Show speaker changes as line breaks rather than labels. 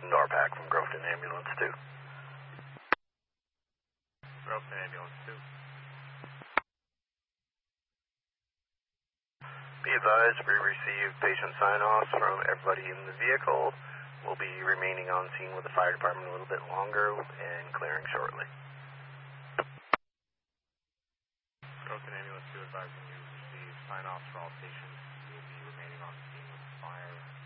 Norpac from Groveton Ambulance 2.
Groveton Ambulance 2.
Be advised, we received patient sign-offs from everybody in the vehicle. We'll be remaining on scene with the fire department a little bit longer and clearing shortly.
Groveton Ambulance 2 advising you received sign-offs for all patients. You'll be remaining on scene with the fire.